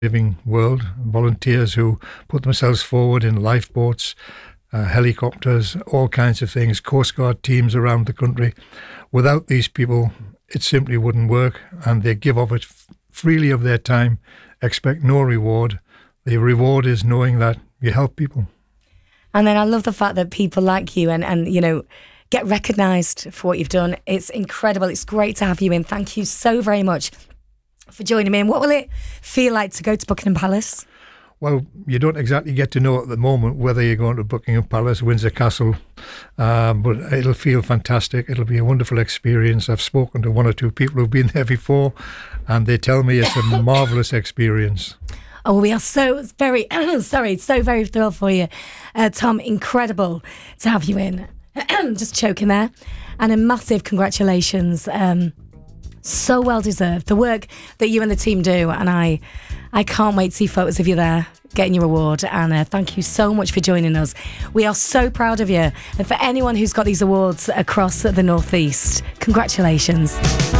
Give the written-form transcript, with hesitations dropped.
living world. Volunteers who put themselves forward in lifeboats, helicopters, all kinds of things, Coast Guard teams around the country. Without these people, it simply wouldn't work, and they give of it freely of their time, expect no reward. The reward is knowing that you help people. And then I love the fact that people like you and you know, get recognised for what you've done. It's incredible. It's great to have you in. Thank you so very much for joining me. And what will it feel like to go to Buckingham Palace? Well, you don't exactly get to know at the moment whether you're going to Buckingham Palace, Windsor Castle, but it'll feel fantastic. It'll be a wonderful experience. I've spoken to one or two people who've been there before, and they tell me it's a marvellous experience. Oh, we are so very, so very thrilled for you. Tom, incredible to have you in. Just choking there. And a massive congratulations. So well deserved. The work that you and the team do, and I can't wait to see photos of you there getting your award. And thank you so much for joining us. We are so proud of you. And for anyone who's got these awards across the North East, congratulations.